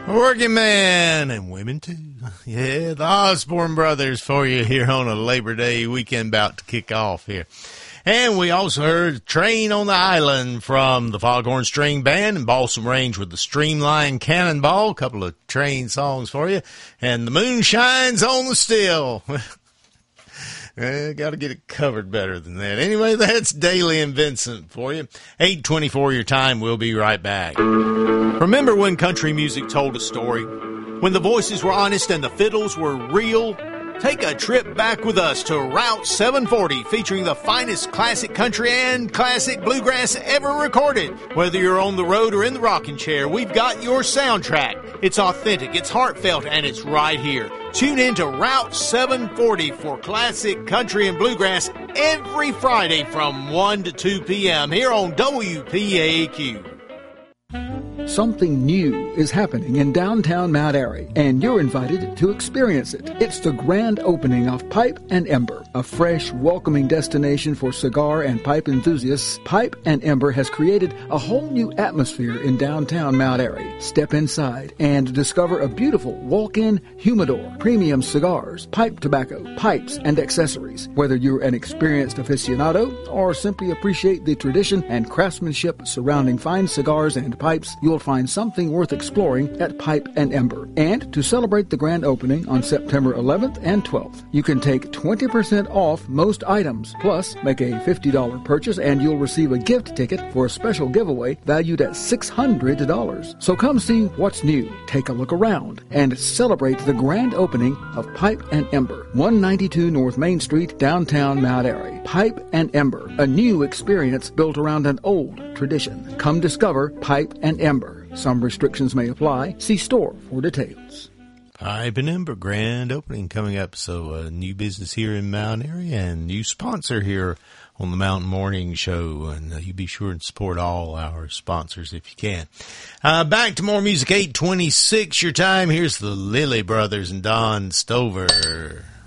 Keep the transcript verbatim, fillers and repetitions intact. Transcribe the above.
Working man and women too. Yeah, the Osborne Brothers for you here on a Labor Day weekend about to kick off here. And we also heard Train on the Island from the Foghorn String Band and Balsam Range with the Streamline Cannonball. A couple of Train songs for you. And The Moon Shines on the Still. Uh, got to get it covered better than that. Anyway, that's Daly and Vincent for you. eight twenty-four your time. We'll be right back. Remember when country music told a story? When the voices were honest and the fiddles were real? Take a trip back with us to Route seven forty, featuring the finest classic country and classic bluegrass ever recorded. Whether you're on the road or in the rocking chair, we've got your soundtrack. It's authentic, it's heartfelt, and it's right here. Tune in to Route seven forty for classic country and bluegrass every Friday from one to two p.m. here on W P A Q. Something new is happening in downtown Mount Airy, and you're invited to experience it. It's the grand opening of Pipe and Ember, a fresh, welcoming destination for cigar and pipe enthusiasts. Pipe and Ember has created a whole new atmosphere in downtown Mount Airy. Step inside and discover a beautiful walk-in humidor, premium cigars, pipe tobacco, pipes, and accessories. Whether you're an experienced aficionado or simply appreciate the tradition and craftsmanship surrounding fine cigars and pipes, you'll find something worth exploring at Pipe and Ember. And to celebrate the grand opening on September eleventh and twelfth, you can take twenty percent off most items. Plus, make a fifty dollars purchase and you'll receive a gift ticket for a special giveaway valued at six hundred dollars. So come see what's new, take a look around, and celebrate the grand opening of Pipe and Ember, one ninety-two North Main Street, downtown Mount Airy. Pipe and Ember, a new experience built around an old tradition. Come discover Pipe and Ember. Some restrictions may apply. See store for details. Pipe and Ember grand opening coming up. So uh, new business here in Mount Airy and new sponsor here on the Mountain Morning Show. And uh, you be sure and support all our sponsors if you can. Uh, back to more music. eight twenty-six your time. Here's the Lilly Brothers and Don Stover.